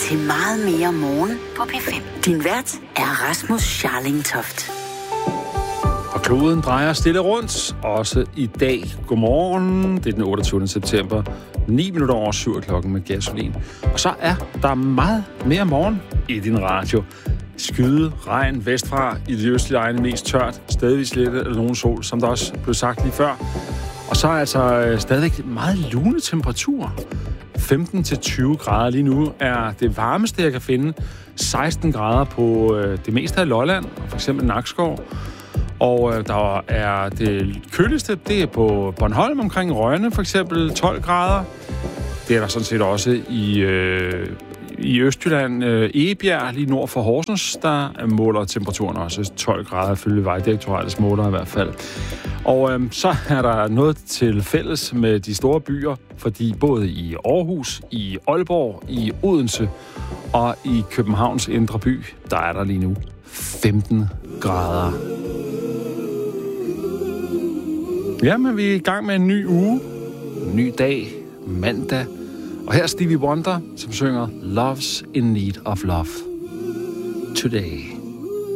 til meget mere morgen på P5. Din vært er Rasmus Scharling-Toft. Og kloden drejer stille rundt, også i dag. Godmorgen, det er den 28. september, 9 minutter over 7 klokken med gasolin. Og så er der meget mere morgen i din radio. Skyde, regn vestfra, i de østlige egne mest tørt, stadigvis lidt eller nogen sol, som der også blev sagt lige før. Og så er altså stadigvæk meget lune temperaturer. 15-20 grader lige nu er det varmeste, jeg kan finde. 16 grader på det meste af Lolland, og for eksempel Nakskov. Og der er det køligste, det er på Bornholm omkring Rønne, for eksempel 12 grader. Det er der sådan set også i Østjylland, Egebjerg, lige nord for Horsens, der måler temperaturen også 12 grader, ifølge Vejdirektoratets måler i hvert fald. Og så er der noget til fælles med de store byer, fordi både i Aarhus, i Aalborg, i Odense og i Københavns indre by, der er der lige nu 15 grader. Jamen, vi er i gang med en ny uge, en ny dag, mandag. Og her er Stevie Wonder, som synger Love's in Need of Love Today.